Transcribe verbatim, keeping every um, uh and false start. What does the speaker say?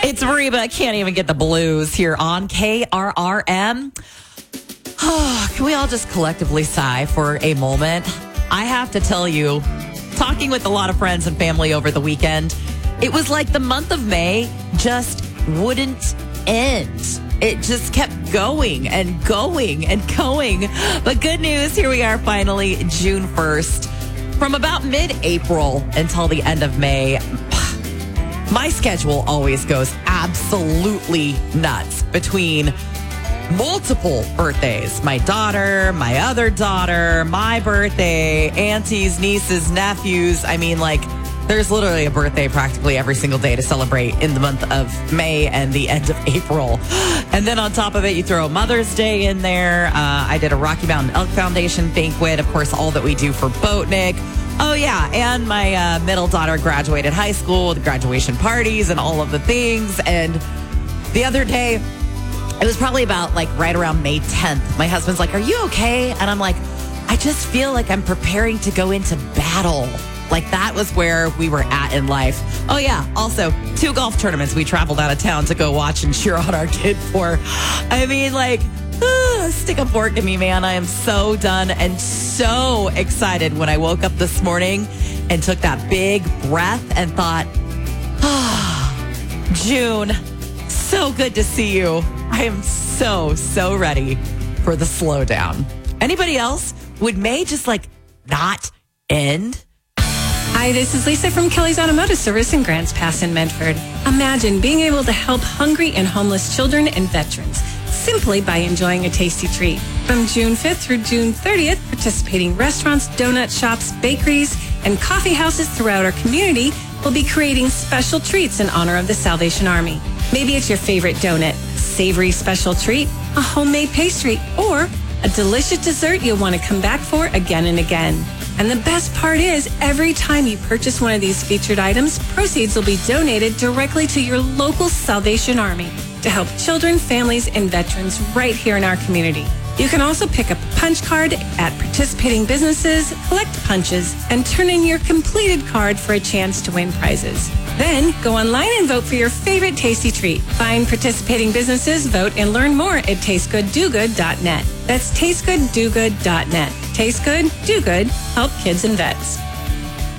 It's Reba. I can't even get the blues here on K R R M. Oh, can we all just collectively sigh for a moment? I have to tell you, talking with a lot of friends and family over the weekend, it was like the month of May just wouldn't end. It just kept going and going and going. But good news, here we are finally, June first. From about mid-April until the end of May, my schedule always goes absolutely nuts between multiple birthdays. My daughter, my other daughter, my birthday, aunties, nieces, nephews. I mean, like, there's literally a birthday practically every single day to celebrate in the month of May and the end of April. And then on top of it, you throw Mother's Day in there. Uh, I did a Rocky Mountain Elk Foundation banquet. Of course, all that we do for Boatnik. Oh, yeah. And my uh, middle daughter graduated high school, the graduation parties and all of the things. And the other day, it was probably about like right around May tenth. My husband's like, "Are you okay?" And I'm like, "I just feel like I'm preparing to go into battle." Like that was where we were at in life. Oh, yeah. Also, two golf tournaments we traveled out of town to go watch and cheer on our kid for. I mean, like, uh, stick a fork in me, man. I am so done and so excited when I woke up this morning and took that big breath and thought, ah, June, so good to see you. I am so, so ready for the slowdown. Anybody else? Would May just like not end? Hi, this is Lisa from Kelly's Automotive Service in Grants Pass in Medford. Imagine being able to help hungry and homeless children and veterans simply by enjoying a tasty treat. From June fifth through June thirtieth, participating restaurants, donut shops, bakeries, and coffee houses throughout our community will be creating special treats in honor of the Salvation Army. Maybe it's your favorite donut, savory special treat, a homemade pastry, or a delicious dessert you'll want to come back for again and again. And the best part is, every time you purchase one of these featured items, proceeds will be donated directly to your local Salvation Army to help children, families, and veterans right here in our community. You can also pick up a punch card at participating businesses, collect punches, and turn in your completed card for a chance to win prizes. Then go online and vote for your favorite tasty treat. Find participating businesses, vote, and learn more at taste good do good dot net. That's taste good do good dot net. Taste good, do good, help kids and vets.